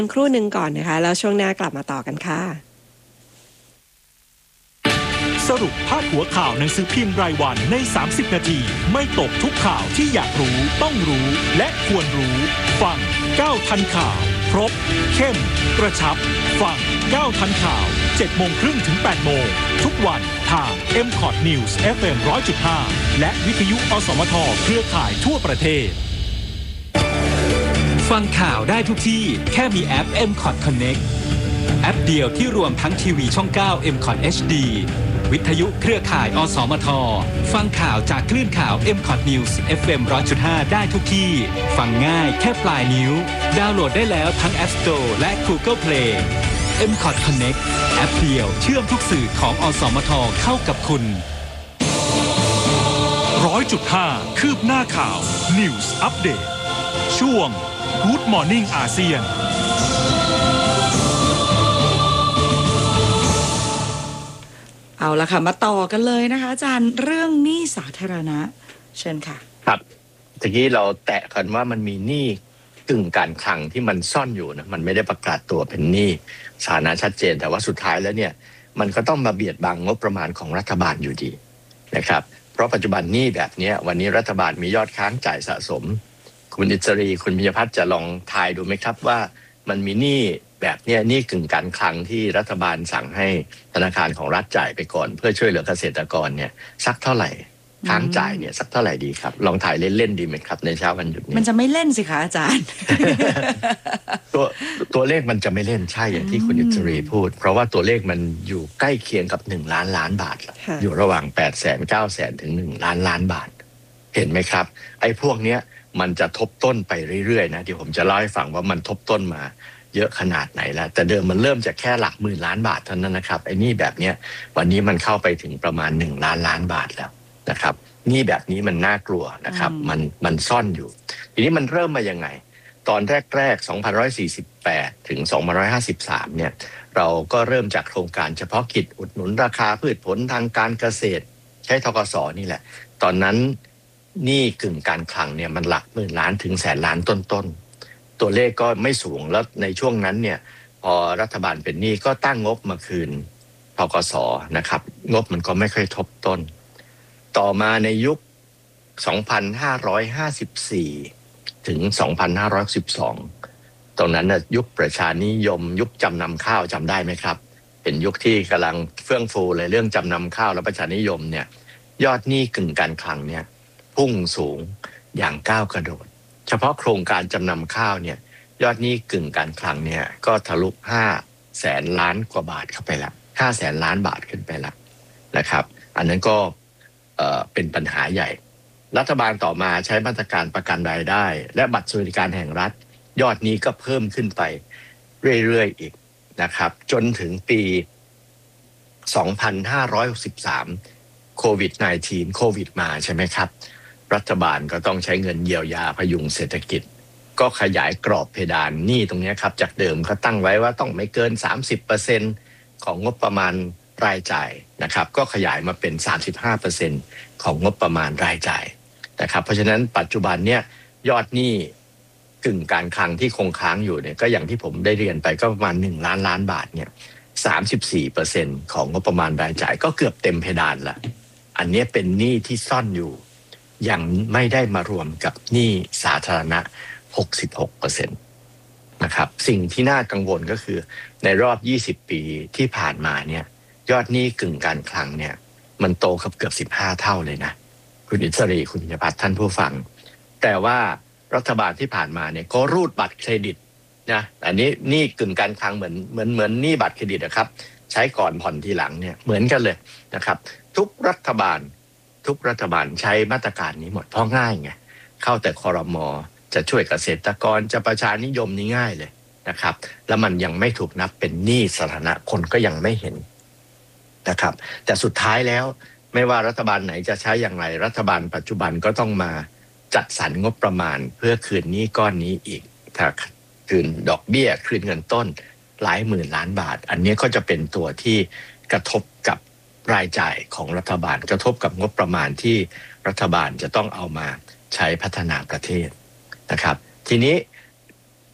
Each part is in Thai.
ครู่หนึ่งก่อนนะคะแล้วช่วงหน้ากลับมาต่อกันค่ะสรุปพาดหัวข่าวหนังสือพิมพ์รายวันใน30นาทีไม่ตกทุกข่าวที่อยากรู้ต้องรู้และควรรู้ฟัง9ทันข่าวครบเข้มกระชับฟัง9ทันข่าว 7:30 ถึง 8:00 ทุกวันทาง MCOT News FM 100.5 และวิทยุอสมทเครือข่ายทั่วประเทศฟังข่าวได้ทุกที่แค่มีแอป MCOT Connect แอปเดียวที่รวมทั้งทีวีช่อง 9 MCOT HD วิทยุเครือข่ายอสมทฟังข่าวจากคลื่นข่าว MCOT News FM 100.5 ได้ทุกที่ฟังง่ายแค่ปลายนิ้วดาวน์โหลดได้แล้วทั้ง App Store และ Google Play MCOT Connect แอปเดียวเชื่อมทุกสื่อของอสมทเข้ากับคุณ 100.5 คืบหน้าข่าว News Update ช่วง Good Morning อาเซียนเอาละค่ะมาต่อกันเลยนะคะอาจารย์เรื่องหนี้สาธารณะเชิญค่ะครับตะกี้เราแตะกันว่ามันมีหนี้กึ่งการคลังที่มันซ่อนอยู่นะมันไม่ได้ประกาศตัวเป็นหนี้สาธารณะชัดเจนแต่ว่าสุดท้ายแล้วเนี่ยมันก็ต้องมาเบียดบังงบประมาณของรัฐบาลอยู่ดีนะครับเพราะปัจจุบันหนี้แบบนี้วันนี้รัฐบาลมียอดค้างจ่ายสะสมคุณอิสรีคุณพิยพัฒน์จะลองทายดูไหมครับว่ามันมีหนี้แบบนี้หนี้กึ่งการคลังที่รัฐบาลสั่งให้ธนาคารของรัฐจ่ายไปก่อนเพื่อช่วยเหลือเกษตรกรเนี่ยสักเท่าไหร่ค้างจ่ายเนี่ยสักเท่าไหร่ดีครับลองถ่ายเล่นๆดีไหมครับในเช้าวันหยุดนี้มันจะไม่เล่นสิคะอาจารย์ตัวเลขมันจะไม่เล่นใช่อย่างที่คุณอิสรีพูดเพราะว่าตัวเลขมันอยู่ใกล้เคียงกับ1 ล้าน บาทอยู่ระหว่าง800,000 900,000 ถึง1 ล้าน บาทเห็นไหมครับไอ้พวกเนี้ยมันจะทบต้นไปเรื่อยๆนะที่ผมจะเล่าให้ฟังว่ามันทบต้นมาเยอะขนาดไหนแล้วแต่เดิมมันเริ่มจากแค่หลักหมื่นล้านบาทเท่านั้นนะครับไอ้นี่แบบเนี้ยวันนี้มันเข้าไปถึงประมาณ1 ล้าน บาทแล้วนะครับนี่แบบนี้มันน่ากลัวนะครับมันซ่อนอยู่ทีนี้มันเริ่มมายังไงตอนแรก2148 ถึง 2553เนี่ยเราก็เริ่มจากโครงการเฉพาะกิจอุดหนุนราคาพืชผลทางการเกษตรใช้ธกส.นี่แหละตอนนั้นหนี้กึ่งการคลังเนี่ยมันหลักหมื่นล้านถึงแสนล้านต้นๆตัวเลขก็ไม่สูงแล้วในช่วงนั้นเนี่ยพอรัฐบาลเป็นหนี้ก็ตั้งงบมาคืนธกส.นะครับงบมันก็ไม่ค่อยทบต้นต่อมาในยุค 2554 ถึง 2512 ตรงนั้นน่ะยุคประชานิยมยุคจำนำข้าวจำได้ไหมครับเป็นยุคที่กำลังเฟื่องฟูเลยเรื่องจำนำข้าวและประชานิยมเนี่ยยอดหนี้กึ่งการคลังเนี่ยพุ่งสูงอย่างก้าวกระโดดเฉพาะโครงการจำนำข้าวเนี่ยยอดหนี้กึ่งการคลังเนี่ยก็ทะลุ500,000 ล้านกว่าบาทเข้าไปแล้ว500,000 ล้านบาทขึ้นไปแล้วนะครับอันนั้นก็เป็นปัญหาใหญ่รัฐบาลต่อมาใช้มาตรการประกันรายได้และบัตรสวัสดิการแห่งรัฐยอดนี้ก็เพิ่มขึ้นไปเรื่อยๆอีกนะครับจนถึงปี 2563 โควิด -19 โควิดมาใช่ไหมครับรัฐบาลก็ต้องใช้เงินเยียวยาพยุงเศรษฐกิจก็ขยายกรอบเพดานหนี้ตรงนี้ครับจากเดิมเขาตั้งไว้ว่าต้องไม่เกิน 30% ของงบประมาณรายจ่ายนะครับก็ขยายมาเป็น 35% ของงบประมาณรายจ่ายนะครับเพราะฉะนั้นปัจจุบันเนี่ยยอดหนี้กึ่งการคลังที่คงค้างอยู่เนี่ยก็อย่างที่ผมได้เรียนไปก็ประมาณ1 ล้าน บาทเนี่ย 34% ของงบประมาณรายจ่ายก็เกือบเต็มเพดานละอันนี้เป็นหนี้ที่ซ่อนอยู่ยังไม่ได้มารวมกับหนี้สาธารณะ 66% นะครับสิ่งที่น่ากังวลก็คือในรอบ20 ปีที่ผ่านมาเนี่ยยอดหนี้กึ่งการคลังเนี่ยมันโตเกือบ15 เท่าเลยนะคุณอิสรีคุณพิยพัฒน์ท่านผู้ฟังแต่ว่ารัฐบาลที่ผ่านมาเนี่ยก็รูดบัตรเครดิตนะอันนี้หนี้กึ่งการคลังเหมือนหนี้บัตรเครดิตนะครับใช้ก่อนผ่อนทีหลังเนี่ยเหมือนกันเลยนะครับทุกรัฐบาลใช้มาตรการนี้หมดเพราะง่ายไงเข้าแต่ครม.จะช่วยเกษตรกรจะประชานิยมนี่ง่ายเลยนะครับแล้วมันยังไม่ถูกนับเป็นหนี้สาธารณะคนก็ยังไม่เห็นนะครับแต่สุดท้ายแล้วไม่ว่ารัฐบาลไหนจะใช้อย่างไรรัฐบาลปัจจุบันก็ต้องมาจัดสรรงบประมาณเพื่อคืนหนี้ก้อนนี้อีกถ้าคืนดอกเบี้ยคืนเงินต้นหลายหมื่นล้านบาทอันนี้ก็จะเป็นตัวที่กระทบกับรายจ่ายของรัฐบาลกระทบกับงบประมาณที่รัฐบาลจะต้องเอามาใช้พัฒนาประเทศนะครับทีนี้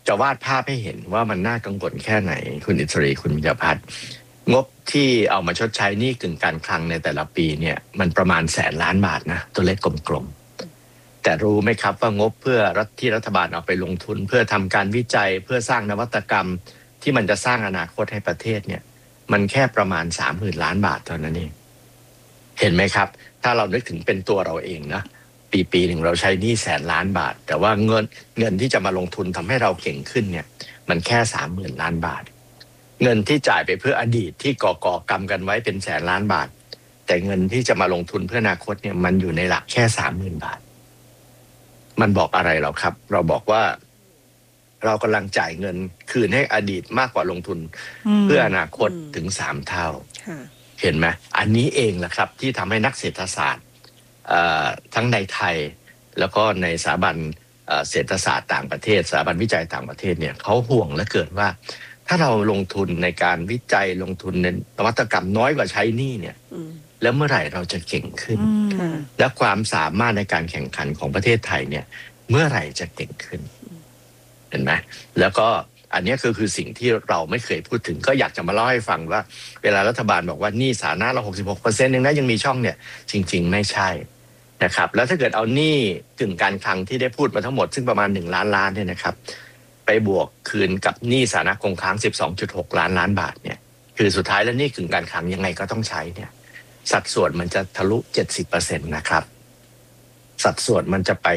จะวาดภาพให้เห็นว่ามันน่ากังวลแค่ไหนคุณอิสรีคุณวิจพัฒน์งบที่เอามาชดใช้หนี้กึ่งการคลังในแต่ละปีเนี่ยมันประมาณ100,000,000,000 บาทนะตัวเลขกลมๆแต่รู้ไหมครับว่างบเพื่อที่รัฐบาลเอาไปลงทุนเพื่อทำการวิจัยเพื่อสร้างนวัตกรรมที่มันจะสร้างอนาคตให้ประเทศเนี่ยมันแค่ประมาณ30,000,000,000 บาทเท่านั้นเองเห็นไหมครับถ้าเรานึกถึงเป็นตัวเราเองนะปีหนึ่งเราใช้หนี้100,000,000,000 บาทแต่ว่าเงินที่จะมาลงทุนทำให้เราเก่งขึ้นเนี่ยมันแค่30,000,000,000 บาทเงินที่จ่ายไปเพื่ออดีตที่ก่อกรรมกันไว้เป็น100,000,000,000 บาทแต่เงินที่จะมาลงทุนเพื่ออนาคตเนี่ยมันอยู่ในหลักแค่30,000 บาทมันบอกอะไรเราครับเราบอกว่าเรากำลังจ่ายเงินคืนให้อดีตมากกว่าลงทุนเพื่ออนาคตถึง3 เท่าเห็นไหมอันนี้เองแหละครับที่ทำให้นักเศรษฐศาสตร์ทั้งในไทยแล้วก็ในสถาบันเศรษฐศาสตร์ต่างประเทศสถาบันวิจัยต่างประเทศเนี่ยเขาห่วงเหลือเกินว่าถ้าเราลงทุนในการวิจัยลงทุนในนวัตกรรมน้อยกว่าใช้หนี้เนี่ยแล้วเมื่อไหร่เราจะเก่งขึ้นและความสามารถในการแข่งขันของประเทศไทยเนี่ยเมื่อไหร่จะเก่งขึ้นเห็นไหมแล้วก็อันนี้คือสิ่งที่เราไม่เคยพูดถึงก็อยากจะมาเล่าให้ฟังว่าเวลารัฐบาลบอกว่าหนี้สาธารณะเรา 66% นึงนะยังมีช่องเนี่ยจริงๆไม่ใช่นะครับแล้วถ้าเกิดเอาหนี้กึ่งการคลังที่ได้พูดมาทั้งหมดซึ่งประมาณ1 ล้านล้านเนี่ยนะครับไปบวกคืนกับหนี้สาธารณะคงค้าง 12.6 ล้านบาทเนี่ยคือสุดท้ายแล้วหนี้กึ่งการคลังยังไงก็ต้องใช้เนี่ยสัดส่วนมันจะทะลุ 70% นะครับสัดส่วนมันจะไป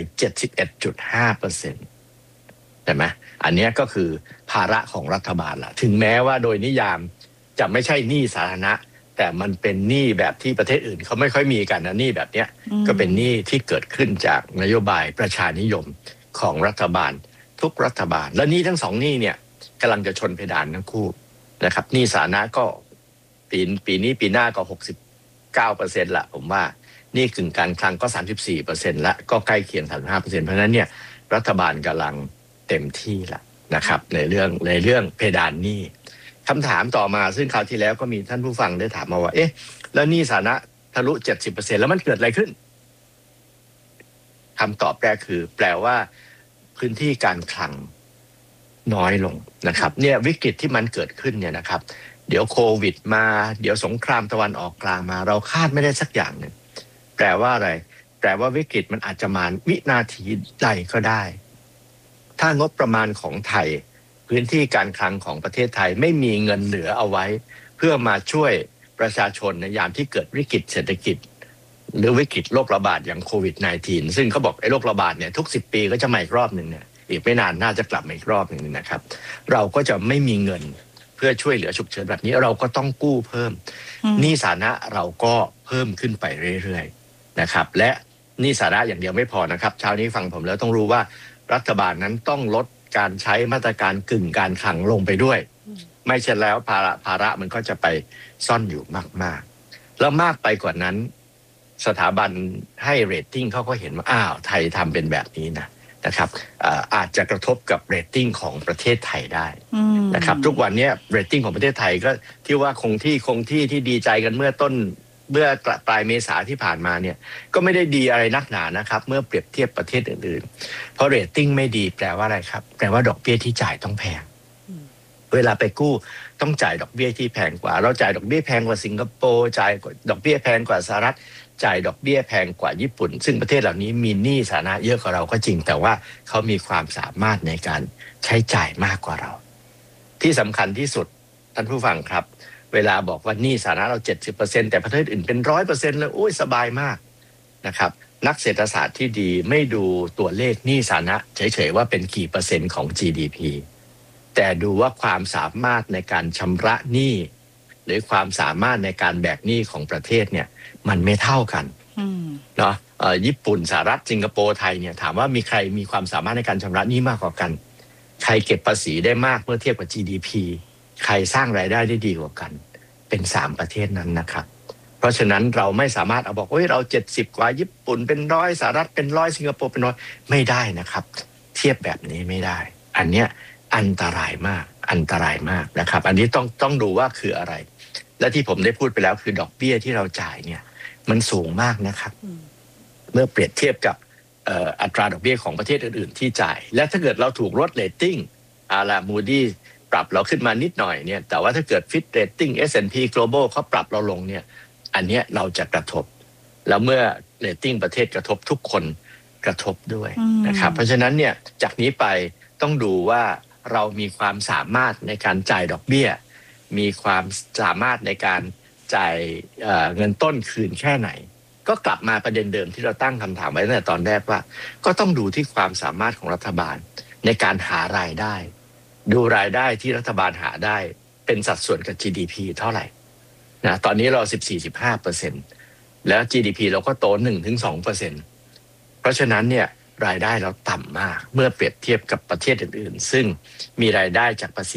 71.5%ใช่ไหมอันนี้ก็คือภาระของรัฐบาลละถึงแม้ว่าโดยนิยามจะไม่ใช่หนี้สาธารณะแต่มันเป็นหนี้แบบที่ประเทศอื่นเขาไม่ค่อยมีกันนะหนี้แบบเนี้ยก็เป็นหนี้ที่เกิดขึ้นจากนโยบายประชานิยมของรัฐบาลทุกรัฐบาลและหนี้ทั้งสองหนี้เนี่ยกำลังจะชนเพดานทั้งคู่นะครับหนี้สาธารณะก็ปีนี้ปีหน้าก็ 69% ละผมว่าหนี้กึ่งการคลังก็ 34% ละก็ใกล้เคียง 35% เพราะฉะนั้นเนี่ยรัฐบาลกำลังเต็มที่ละนะครับในเรื่องเพดานหนี้คำถามต่อมาซึ่งคราวที่แล้วก็มีท่านผู้ฟังได้ถามมาว่าเอ๊ะแล้วหนี้สาธารณะทะลุ 70% แล้วมันเกิดอะไรขึ้นคำตอบแรกคือแปลว่าพื้นที่การคลังน้อยลงนะครับเนี่ยวิกฤตที่มันเกิดขึ้นเนี่ยนะครับเดี๋ยวโควิดมาเดี๋ยวสงครามตะวันออกกลางมาเราคาดไม่ได้สักอย่างหนึ่งแปลว่าอะไรแปลว่าวิกฤตมันอาจจะมาวินาทีใดก็ได้ถ้างบประมาณของไทยพื้นที่การคลังของประเทศไทยไม่มีเงินเหลือเอาไว้เพื่อมาช่วยประชาชนในยามที่เกิดวิกฤตเศรษฐกิจหรือวิกฤตโรคระบาดอย่างโควิด -19 ซึ่งเขาบอกไอ้โรคระบาดเนี่ยทุก10 ปีก็จะมาอีกรอบหนึ่งเนี่ยอีกไม่นานน่าจะกลับมาอีกรอบหนึ่งนะครับเราก็จะไม่มีเงินเพื่อช่วยเหลือฉุกเฉินแบบนี้เราก็ต้องกู้เพิ่มหนี้สาธารณะเราก็เพิ่มขึ้นไปเรื่อยๆนะครับและหนี้สาธารณะอย่างเดียวไม่พอนะครับเช้านี้ฟังผมแล้วต้องรู้ว่ารัฐบาลนั้นต้องลดการใช้มาตรการกึ่งการคลังลงไปด้วยไม่เช่นแล้วภาระมันก็จะไปซ่อนอยู่มากๆแล้วมากไปกว่านั้นสถาบันให้เรตติ้งเขาก็เห็นว่าอ้าวไทยทำเป็นแบบนี้นะครับอาจจะกระทบกับเรตติ้งของประเทศไทยได้นะครับทุกวันนี้เรตติ้งของประเทศไทยก็ที่ว่าคงที่ที่ดีใจกันเมื่อปลายเมษาที่ผ่านมาเนี่ยก็ไม่ได้ดีอะไรนักหนานะครับเมื่อเปรียบเทียบประเทศอื่นๆเพราะเรตติ้งไม่ดีแปลว่าอะไรครับแปลว่าดอกเบี้ยที่จ่ายต้องแพงเวลาไปกู้ต้องจ่ายดอกเบี้ยที่แพงกว่าเราจ่ายดอกเบี้ยแพงกว่าสิงคโปร์จ่ายดอกเบี้ยแพงกว่าสหรัฐจ่ายดอกเบี้ยแพงกว่าญี่ปุ่นซึ่งประเทศเหล่านี้มีหนี้สาธารณะเยอะกว่าเราก็จริงแต่ว่าเขามีความสามารถในการใช้จ่ายมากกว่าเราที่สำคัญที่สุดท่านผู้ฟังครับเวลาบอกว่าหนี้สาธารณะเรา 70% แต่ประเทศอื่นเป็น 100% เลยโอ้ยสบายมากนะครับนักเศรษฐศาสตร์ที่ดีไม่ดูตัวเลขหนี้สาธารณะเฉยๆว่าเป็นกี่เปอร์เซ็นต์ของ GDP แต่ดูว่าความสามารถในการชำระหนี้หรือความสามารถในการแบกหนี้ของประเทศเนี่ยมันไม่เท่ากันเนาะญี่ปุ่นสหรัฐสิงคโปร์ไทยเนี่ยถามว่ามีใครมีความสามารถในการชำระหนี้มากกว่ากันใครเก็บภาษีได้มากเมื่อเทียบกับ GDP ใครสร้างรายได้ได้ดีกว่ากันเป็น3ประเทศนั้นนะครับเพราะฉะนั้นเราไม่สามารถเอาบอกว่าเรา70กว่าญี่ปุ่นเป็น100สหรัฐเป็น100สิงคโปร์เป็น100ไม่ได้นะครับเทียบแบบนี้ไม่ได้อันเนี้ยอันตรายมากนะครับอันนี้ต้องดูว่าคืออะไรและที่ผมได้พูดไปแล้วคือดอกเบี้ยที่เราจ่ายเนี่ยมันสูงมากนะครับเมื่อเปรียบเทียบกับอัตราดอกเบี้ยของประเทศอื่นๆที่จ่ายและถ้าเกิดเราถูกลดเรตติ้งมูดี้ปรับเราขึ้นมานิดหน่อยเนี่ยแต่ว่าถ้าเกิด Fitch Rating S&P Global เขาปรับเราลงเนี่ยอันเนี้ยเราจะกระทบแล้วเมื่อเรตติ้งประเทศกระทบทุกคนกระทบด้วยนะครับเพราะฉะนั้นเนี่ยจากนี้ไปต้องดูว่าเรามีความสามารถในการจ่ายดอกเบี้ยมีความสามารถในการจ่ายเงินต้นคืนแค่ไหนก็กลับมาประเด็นเดิมที่เราตั้งคำถามไว้ตั้งแต่ตอนแรกว่าก็ต้องดูที่ความสามารถของรัฐบาลในการหารายได้ดูรายได้ที่รัฐบาลหาได้เป็นสัดส่วนกับ GDP เท่าไหร่นะตอนนี้เรา 14-15% แล้ว GDP เราก็โต 1-2% เพราะฉะนั้นเนี่ยรายได้เราต่ำมากเมื่อเปรียบเทียบกับประเทศอื่นๆซึ่งมีรายได้จากภาษี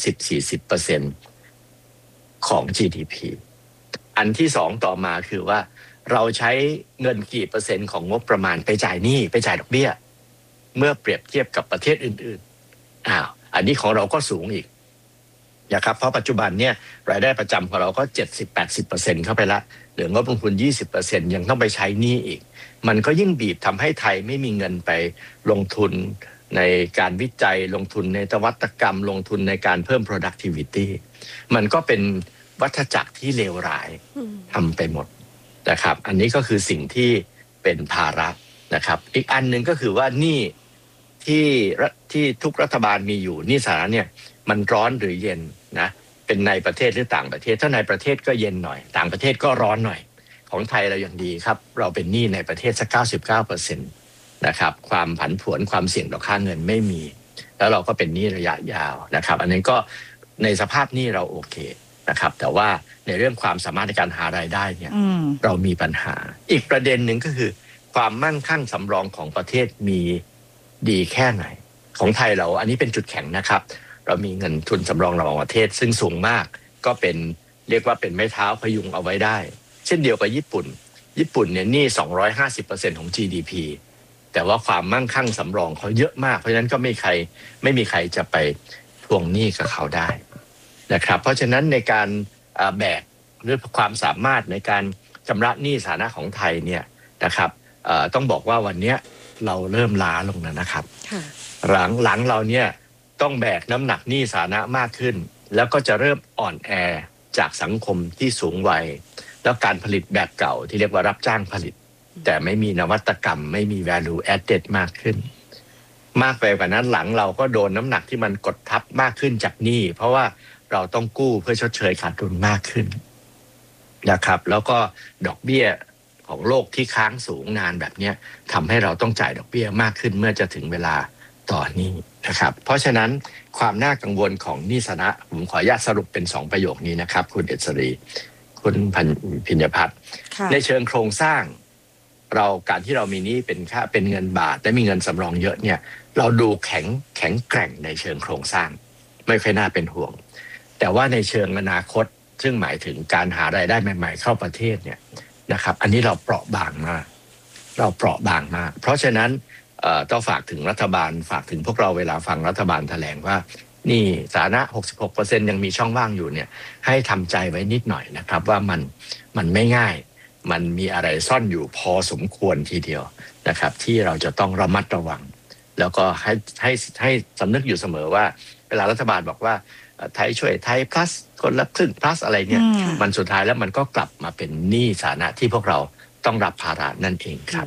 30-40% ของ GDP อันที่สองต่อมาคือว่าเราใช้เงินกี่เปอร์เซ็นต์ของงบประมาณไปจ่ายหนี้ไปจ่ายดอกเบี้ยเมื่อเปรียบเทียบกับประเทศอื่นๆอันนี้ของเราก็สูงอีกนะครับเพราะปัจจุบันเนี่ยรายได้ประจำของเราก็ 70-80% เข้าไปละเหลืองบลงทุน 20% ยังต้องไปใช้หนี้อีกมันก็ยิ่งบีบทำให้ไทยไม่มีเงินไปลงทุนในการวิจัยลงทุนในนวัตกรรมลงทุนในการเพิ่ม productivity มันก็เป็นวัฏจักรที่เลวร้ายทำไปหมดนะครับอันนี้ก็คือสิ่งที่เป็นภาระนะครับอีกอันหนึ่งก็คือว่าหนี้ที่ทุกรัฐบาลมีอยู่หนี้สาธารณะเนี่ยมันร้อนหรือเย็นนะเป็นในประเทศหรือต่างประเทศถ้าในประเทศก็เย็นหน่อยต่างประเทศก็ร้อนหน่อยของไทยเราอย่างดีครับเราเป็นหนี้ในประเทศสัก 99% นะครับความผันผวนความเสี่ยงต่อค่าเงินไม่มีแล้วเราก็เป็นหนี้ระยะยาวนะครับอันนี้ก็ในสภาพหนี้เราโอเคนะครับแต่ว่าในเรื่องความสามารถในการหารายได้เนี่ยเรามีปัญหาอีกประเด็นหนึ่งก็คือความมั่งคั่งสำรองของประเทศมีดีแค่ไหนของไทยเราอันนี้เป็นจุดแข็งนะครับเรามีเงินทุนสำรองระหว่างประเทศซึ่งสูงมากก็เป็นเรียกว่าเป็นไม้เท้าพยุงเอาไว้ได้เช่นเดียวกับญี่ปุ่นเนี่ยหนี้ 250% ของ GDP แต่ว่าความมั่งคั่งสำรองเขาเยอะมากเพราะฉะนั้นก็ไม่มีใครจะไปทวงหนี้กับเขาได้นะครับเพราะฉะนั้นในการแบกหรือความสามารถในการชำระหนี้สาธารณะของไทยเนี่ยนะครับต้องบอกว่าวันนี้เราเริ่มล้าลงแล้วนะครับหลังเราเนี่ยต้องแบกน้ำหนักหนี้สาธารณะมากขึ้นแล้วก็จะเริ่มอ่อนแอจากสังคมที่สูงวัยแล้วการผลิตแบบเก่าที่เรียกว่ารับจ้างผลิตแต่ไม่มีนวัตกรรมไม่มี value added มากขึ้นมากไปกว่านั้นหลังเราก็โดนน้ำหนักที่มันกดทับมากขึ้นจากหนี้เพราะว่าเราต้องกู้เพื่อชดเชยขาดทุนมากขึ้นนะครับแล้วก็ดอกเบี้ยของโลกที่ค้างสูงนานแบบนี้ทำให้เราต้องจ่ายดอกเบี้ยมากขึ้นเมื่อจะถึงเวลาต่อหนี้นะครับเพราะฉะนั้นความน่ากังวลของหนี้สาธารณะผมขออนุญาตสรุปเป็น2ประโยคนี้นะครับคุณเอษรีคุณพิญญพัฒน์ในเชิงโครงสร้างการที่เรามีหนี้เป็นเงินบาทและมีเงินสำรองเยอะเนี่ยเราดูแข็งแกร่งในเชิงโครงสร้างไม่ค่อยน่าเป็นห่วงแต่ว่าในเชิงอนาคตซึ่งหมายถึงการหารายได้ใหม่ๆเข้าประเทศเนี่ยนะครับอันนี้เราเปราะบางมากเพราะฉะนั้นต้องฝากถึงรัฐบาลฝากถึงพวกเราเวลาฟังรัฐบาลแถลงว่านี่สาธารณะ 66% ยังมีช่องว่างอยู่เนี่ยให้ทำใจไว้นิดหน่อยนะครับว่ามันไม่ง่ายมันมีอะไรซ่อนอยู่พอสมควรทีเดียวนะครับที่เราจะต้องระมัดระวังแล้วก็ให้สำนึกอยู่เสมอว่าเวลารัฐบาลบอกว่าไทยช่วยไทย plus คนละครึ่ง plus อะไรเนี่ยมันสุดท้ายแล้วมันก็กลับมาเป็นหนี้สาธารณะที่พวกเราต้องรับภาระนั่นเองครับ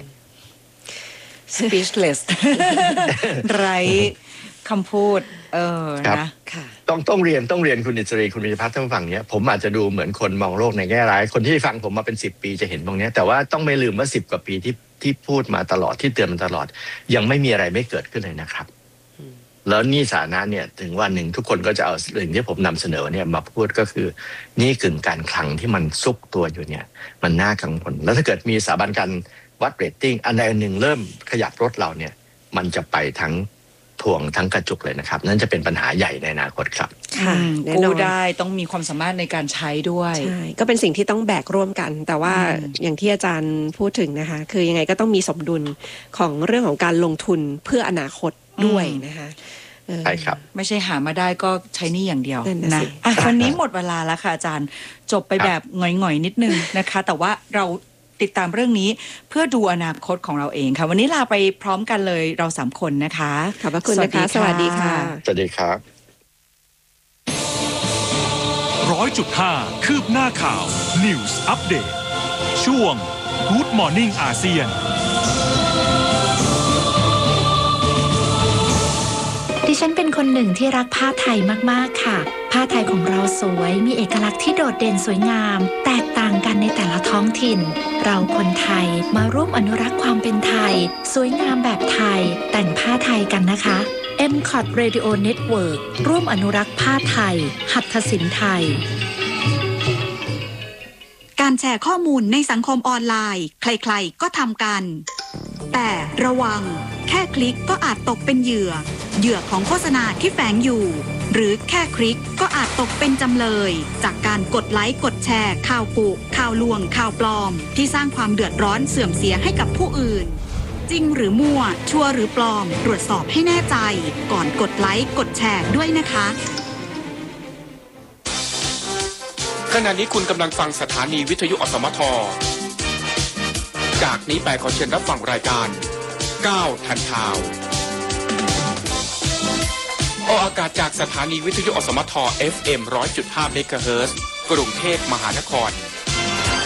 speechless ไร้คำพูดนะต้องเรียนคุณอิสรีคุณพิพัฒน์ท่านฟังเนี้ยผมอาจจะดูเหมือนคนมองโลกในแง่ร้ายคนที่ฟังผมมาเป็น10 ปีจะเห็นตรงนี้แต่ว่าต้องไม่ลืมว่า10 กว่าปีที่พูดมาตลอดที่เตือนมาตลอดยังไม่มีอะไรไม่เกิดขึ้นเลยนะครับแล้วหนี้สาธารณะเนี่ยถึงวันหนึ่งทุกคนก็จะเอาสิ่งที่ผมนำเสนอเนี่ยมาพูดก็คือหนี้กึ่งการคลังที่มันซุกตัวอยู่เนี่ยมันน่ากังวลแล้วถ้าเกิดมีสถาบันการวัดเรตติ้งอันใดอันหนึ่งเริ่มขยับรถเราเนี่ยมันจะไปทั้งทวงทั้งกระจุกเลยนะครับนั่นจะเป็นปัญหาใหญ่ในอนาคตครับกู้ได้ต้องมีความสามารถในการใช้ด้วยใช่ก็เป็นสิ่งที่ต้องแบกร่วมกันแต่ว่าอย่างที่อาจารย์พูดถึงนะคะคือยังไงก็ต้องมีสมดุลของเรื่องของการลงทุนเพื่ออนาคตด้วยนะคะใช่ครับไม่ใช่หามาได้ก็ใช้นี่อย่างเดียวนะวันนี้หมดเวลาแล้วค่ะอาจารย์จบไปแบบหง่อยๆนิดนึงนะคะแต่ว่าเราติดตามเรื่องนี้เพื่อดูอนาคตของเราเองค่ะวันนี้ลาไปพร้อมกันเลยเรา3คนนะคะขอบพระคุณนะคะสวัสดีค่ะสวัสดีครับ 100.5 คืบหน้าข่าว News Update ช่วง Good Morning อาเซียนดิฉันเป็นคนหนึ่งที่รักผ้าไทยมากๆค่ะผ้าไทยของเราสวยมีเอกลักษณ์ที่โดดเด่นสวยงามแตกต่างกันในแต่ละท้องถิ่นเราคนไทยมาร่วมอนุรักษ์ความเป็นไทยสวยงามแบบไทยแต่งผ้าไทยกันนะคะ MCOT Radio Network ร่วมอนุรักษ์ผ้าไทยหัตถศิลป์ไทยการแชร์ข้อมูลในสังคมออนไลน์ใครๆก็ทำกันแต่ระวังแค่คลิกก็อาจตกเป็นเหยื่อของโฆษณาที่แฝงอยู่หรือแค่คลิกก็อาจตกเป็นจำเลยจากการกดไลค์กดแชร์ข่าวกุข่าวลวงข่าวปลอมที่สร้างความเดือดร้อนเสื่อมเสียให้กับผู้อื่นจริงหรือมั่วชัวร์หรือปลอมตรวจสอบให้แน่ใจก่อนกดไลค์กดแชร์ด้วยนะคะขณะนี้คุณกำลังฟังสถานีวิทยุอสมทจากนี้ไปขอเชิญรับฟังรายการ9ทันข่าวออกอากาศจากสถานีวิทยุอสมท FM 100.5 เมกะเฮิรตซ์กรุงเทพมหานคร